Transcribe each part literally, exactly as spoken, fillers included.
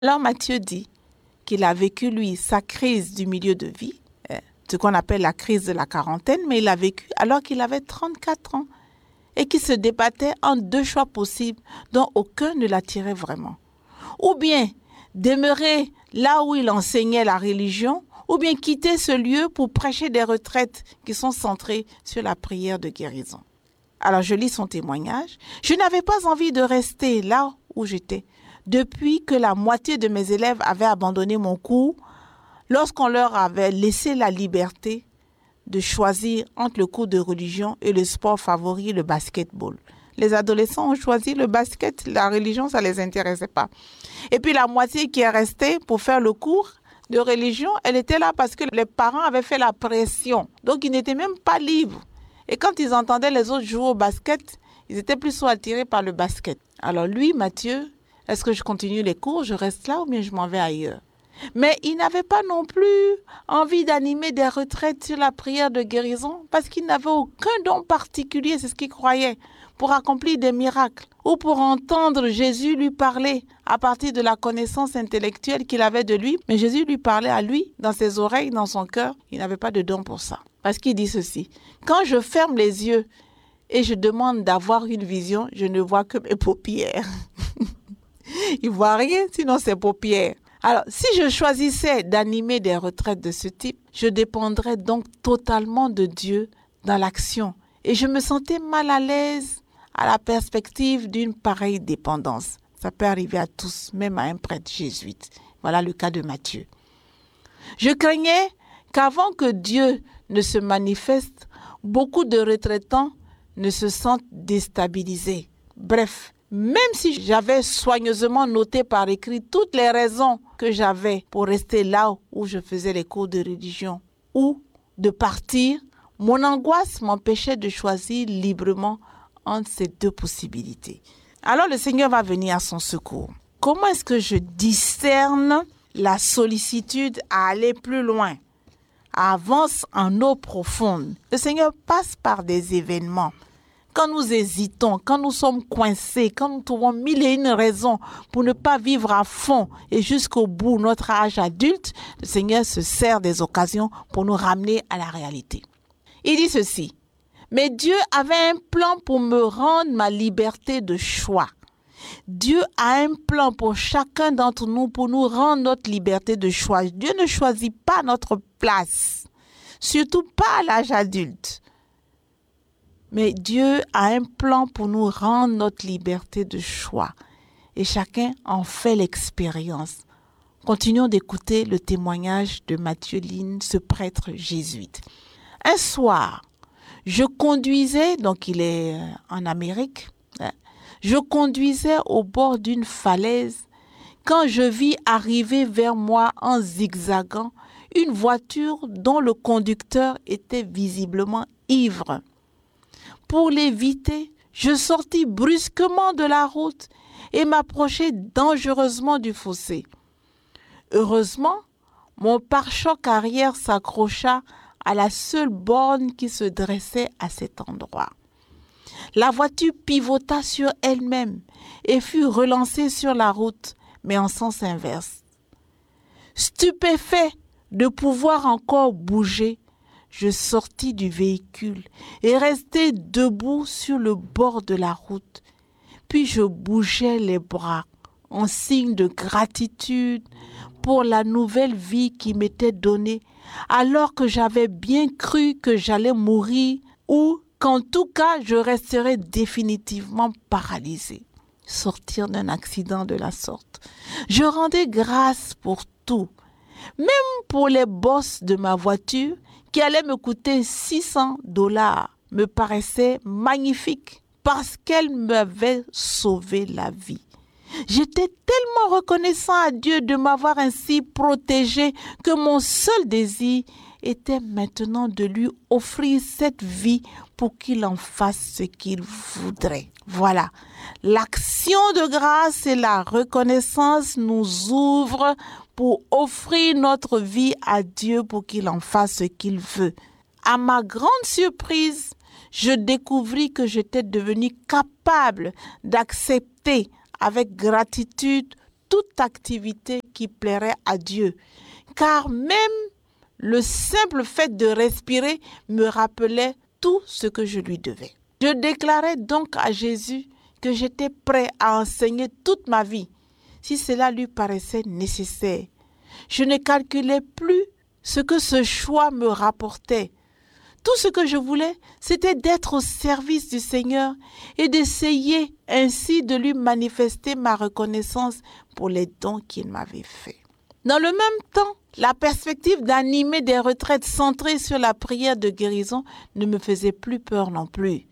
Alors Matthieu dit qu'il a vécu, lui, sa crise du milieu de vie, ce qu'on appelle la crise de la quarantaine, mais il l'a vécu alors qu'il avait trente-quatre ans et qu'il se débattait entre deux choix possibles dont aucun ne l'attirait vraiment. Ou bien demeurer là où il enseignait la religion, ou bien quitter ce lieu pour prêcher des retraites qui sont centrées sur la prière de guérison. Alors je lis son témoignage. Je n'avais pas envie de rester là où j'étais depuis que la moitié de mes élèves avaient abandonné mon cours lorsqu'on leur avait laissé la liberté de choisir entre le cours de religion et le sport favori, le basketball. Les adolescents ont choisi le basket, la religion, ça ne les intéressait pas. Et puis la moitié qui est restée pour faire le cours de religion, elle était là parce que les parents avaient fait la pression. Donc ils n'étaient même pas libres. Et quand ils entendaient les autres jouer au basket, ils étaient plus attirés par le basket. Alors lui, Matthieu, est-ce que je continue les cours, je reste là ou bien je m'en vais ailleurs? Mais il n'avait pas non plus envie d'animer des retraites sur la prière de guérison parce qu'il n'avait aucun don particulier, c'est ce qu'il croyait, pour accomplir des miracles ou pour entendre Jésus lui parler à partir de la connaissance intellectuelle qu'il avait de lui. Mais Jésus lui parlait à lui, dans ses oreilles, dans son cœur. Il n'avait pas de don pour ça. Parce qu'il dit ceci, quand je ferme les yeux et je demande d'avoir une vision, je ne vois que mes paupières. Il ne voit rien, sinon ses paupières. Alors, si je choisissais d'animer des retraites de ce type, je dépendrais donc totalement de Dieu dans l'action. Et je me sentais mal à l'aise à la perspective d'une pareille dépendance. Ça peut arriver à tous, même à un prêtre jésuite. Voilà le cas de Matthieu. Je craignais qu'avant que Dieu ne se manifeste, beaucoup de retraitants ne se sentent déstabilisés. Bref, même si j'avais soigneusement noté par écrit toutes les raisons que j'avais pour rester là où je faisais les cours de religion ou de partir, mon angoisse m'empêchait de choisir librement entre ces deux possibilités. Alors le Seigneur va venir à son secours. Comment est-ce que je discerne la sollicitude à aller plus loin, à avancer en eau profonde? Le Seigneur passe par des événements. Quand nous hésitons, quand nous sommes coincés, quand nous trouvons mille et une raisons pour ne pas vivre à fond et jusqu'au bout notre âge adulte, le Seigneur se sert des occasions pour nous ramener à la réalité. Il dit ceci, « Mais Dieu avait un plan pour me rendre ma liberté de choix. » Dieu a un plan pour chacun d'entre nous pour nous rendre notre liberté de choix. Dieu ne choisit pas notre place, surtout pas à l'âge adulte. Mais Dieu a un plan pour nous rendre notre liberté de choix. Et chacun en fait l'expérience. Continuons d'écouter le témoignage de Matthieu Lin, ce prêtre jésuite. Un soir, je conduisais, donc il est en Amérique, hein, je conduisais au bord d'une falaise quand je vis arriver vers moi en zigzagant une voiture dont le conducteur était visiblement ivre. Pour l'éviter, je sortis brusquement de la route et m'approchai dangereusement du fossé. Heureusement, mon pare-choc arrière s'accrocha à la seule borne qui se dressait à cet endroit. La voiture pivota sur elle-même et fut relancée sur la route, mais en sens inverse. Stupéfait de pouvoir encore bouger, je sortis du véhicule et restai debout sur le bord de la route. Puis je bougeais les bras en signe de gratitude pour la nouvelle vie qui m'était donnée, alors que j'avais bien cru que j'allais mourir ou qu'en tout cas je resterais définitivement paralysé. Sortir d'un accident de la sorte. Je rendais grâce pour tout, même pour les bosses de ma voiture qui allaient me coûter six cents dollars, me paraissait magnifique parce qu'elle m'avait sauvé la vie. J'étais tellement reconnaissant à Dieu de m'avoir ainsi protégé que mon seul désir était maintenant de lui offrir cette vie pour qu'il en fasse ce qu'il voudrait. Voilà, l'action de grâce et la reconnaissance nous ouvrent pour offrir notre vie à Dieu pour qu'il en fasse ce qu'il veut. À ma grande surprise, je découvris que j'étais devenu capable d'accepter avec gratitude toute activité qui plairait à Dieu, car même le simple fait de respirer me rappelait tout ce que je lui devais. Je déclarais donc à Jésus que j'étais prêt à enseigner toute ma vie, si cela lui paraissait nécessaire. Je ne calculais plus ce que ce choix me rapportait. Tout ce que je voulais, c'était d'être au service du Seigneur et d'essayer ainsi de lui manifester ma reconnaissance pour les dons qu'il m'avait faits. Dans le même temps, la perspective d'animer des retraites centrées sur la prière de guérison ne me faisait plus peur non plus.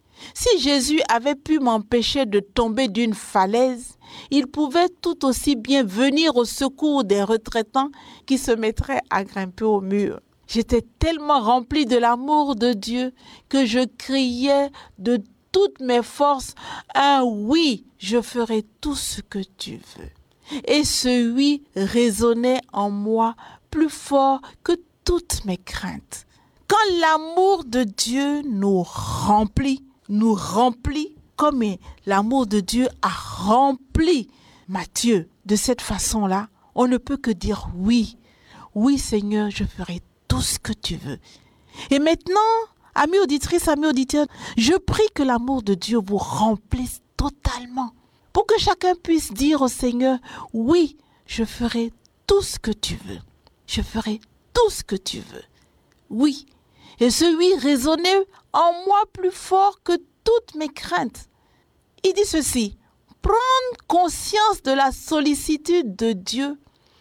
Si Jésus avait pu m'empêcher de tomber d'une falaise, il pouvait tout aussi bien venir au secours des retraitants qui se mettraient à grimper au mur. J'étais tellement remplie de l'amour de Dieu que je criais de toutes mes forces un oui, je ferai tout ce que tu veux. Et ce oui résonnait en moi plus fort que toutes mes craintes. Quand l'amour de Dieu nous remplit, nous remplit comme l'amour de Dieu a rempli Matthieu. De cette façon-là, on ne peut que dire oui. Oui Seigneur, je ferai tout ce que tu veux. Et maintenant, amis auditrices, amis auditeurs, je prie que l'amour de Dieu vous remplisse totalement. Pour que chacun puisse dire au Seigneur, oui, je ferai tout ce que tu veux. Je ferai tout ce que tu veux. Oui. Et ce oui résonnait en moi plus fort que toutes mes craintes. Il dit ceci, prendre conscience de la sollicitude de Dieu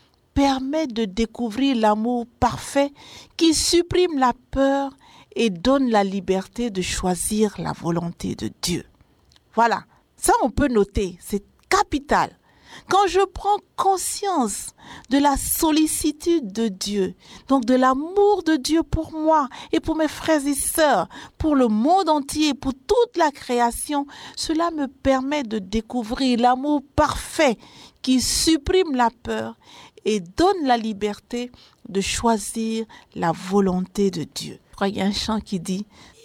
permet de découvrir l'amour parfait qui supprime la peur et donne la liberté de choisir la volonté de Dieu. Voilà, ça on peut noter, c'est capital. Quand je prends conscience de la sollicitude de Dieu, donc de l'amour de Dieu pour moi et pour mes frères et sœurs, pour le monde entier, pour toute la création, cela me permet de découvrir l'amour parfait qui supprime la peur et donne la liberté de choisir la volonté de Dieu. Je crois qu'il y a un chant qui dit «